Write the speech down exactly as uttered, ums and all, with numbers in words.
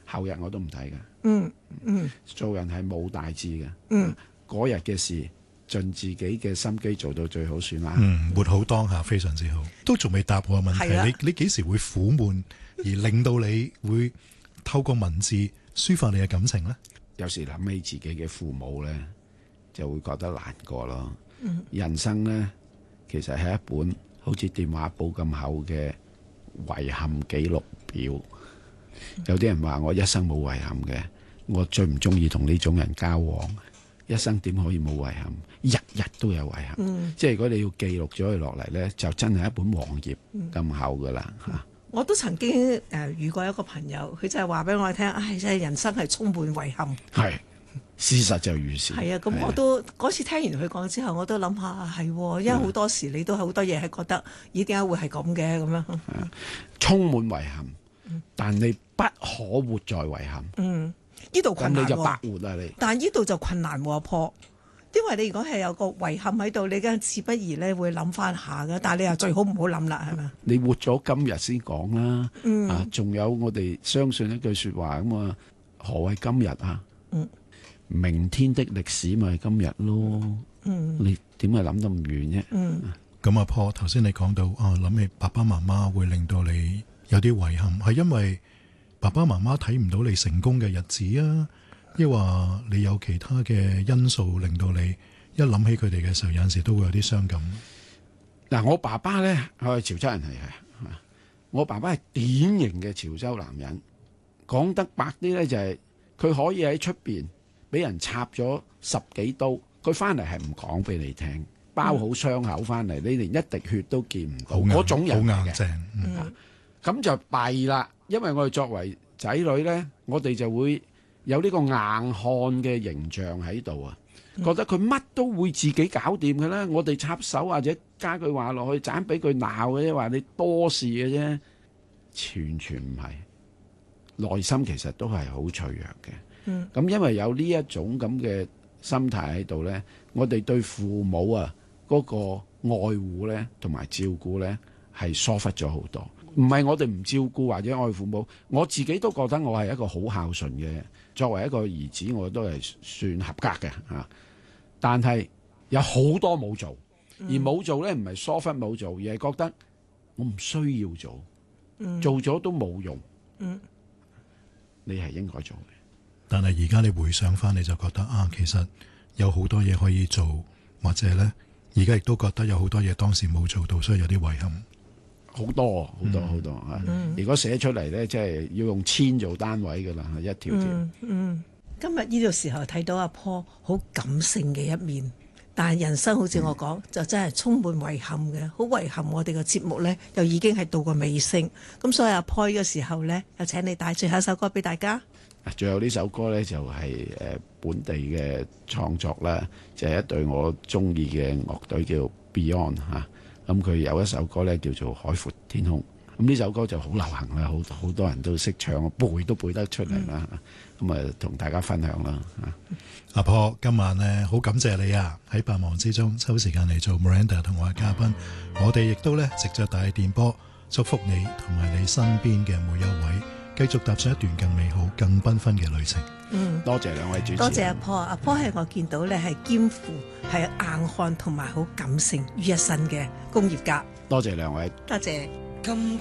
後日我都唔睇嘅。 嗯嗯， 做人係冇大志嘅。 嗯， 嗰日嘅事盡自己嘅心機做到最好算啦。 嗯，活好當下非常之好。都仲未答我問題， 係啊你你幾時會苦悶而令到你會透過文字抒發你嘅感情呢？ 有時諗起自己嘅父母呢，就會覺得難過咯。 嗯， 人生呢，其實係一本好似電話簿咁厚嘅遺憾記錄表。有啲人話我一生冇遺憾嘅，我最唔中意同呢種人交往。一生點可以冇遺憾？日日都有遺憾。 嗯， 即係如果你要記錄咗佢落嚟呢，就真係一本黃頁咁厚噶啦嚇。 我都曾經誒、呃、遇過一個朋友，佢就係話俾我聽，唉、哎，真係人生係充滿遺憾。 係，事實就如是。 係啊，咁我都嗰次聽完佢講之後，我都諗下係，因為好多時你都好多嘢係覺得，咦，點解會係咁嘅咁樣？ 充滿遺憾，但你不可活在遺憾。 嗯，呢度咁困難你就白喎， 活啦你。 但係呢度就困難喎，阿婆。因為你如果係有個遺憾喺度，你梗係自不然咧會諗翻下嘅，但係你又最好唔好諗啦，係咪？ 你活咗今日先講啦。 嗯啊，仲有我哋相信一句説話咁啊，何謂今日啊？ 嗯， 明天的歷史咪係今日咯。 嗯你點係諗得咁遠啫？ 嗯咁阿婆頭先你講到啊，諗起爸爸媽媽會令到你有啲遺憾，係因為爸爸媽媽睇唔到你成功嘅日子啊，抑或你有其他嘅因素令到你一諗起佢哋嘅時候，有陣時都會有啲傷感。 嗱，我爸爸咧係潮州人嚟嘅，我爸爸係典型嘅潮州男人。講得白啲咧，就係佢可以喺出邊俾人插咗十幾刀，佢翻嚟係唔講俾你聽，包好傷口翻嚟，你連一滴血都見唔到，嗰種人嚟嘅。 好硬淨。嗯咁就弊啦，因為我哋作為仔女咧，我哋就會有呢個硬漢嘅形象喺度啊，覺得佢乜都會自己搞掂嘅啦。我哋插手或者加句話落去，盞俾佢鬧嘅啫，話你多事嘅啫，完全唔係。內心其實都係好脆弱嘅。 嗯， 咁因為有呢一種咁嘅心態喺度咧，我哋對父母啊嗰個愛護咧同埋照顧咧係疏忽咗好多。唔係我哋唔照顧或者愛父母，我自己都覺得我係一個好孝順嘅，作為一個兒子我都係算合格嘅嚇。但係有好多冇做，而冇做咧唔係疏忽冇做，而係覺得我唔需要做， 嗯做咗都冇用。 嗯， 你係應該做嘅。 但係而家你回想翻，你就覺得啊，其實有好多嘢可以做，或者呢，而家亦都覺得有好多嘢當時冇做到，所以有啲遺憾。 好多好多好多嚇！ 嗯如果寫出嚟咧，即係要用千做單位噶啦，一條條。 嗯嗯，今日呢個時候睇到阿婆好感性嘅一面，但係人生好似我講，就真係充滿遺憾嘅，好遺憾我哋嘅節目呢，又已經係到個尾聲，咁所以阿婆呢個時候呢，又請你帶最後一首歌俾大家。 最後呢首歌咧就係誒本地嘅創作啦，就係一隊我中意嘅樂隊叫 Beyond 嚇。咁佢有一首歌咧叫做《海闊天空》，咁呢首歌就好流行啦，好好多人都識唱，背都背得出嚟啦。咁啊，同大家分享啦。 阿婆今晚呢，好感謝你啊，喺百忙之中抽時間嚟做 Miranda 同我嘅嘉賓。我哋亦都咧藉着大電波祝福你同埋你身邊嘅每一位，繼續踏上一段更美好、更繽紛嘅旅程。 嗯， 多謝兩位主持。 多謝阿婆，阿婆係我見到咧係肩負係硬漢同埋好感性於一身嘅工業家。 多謝兩位。 多謝。 今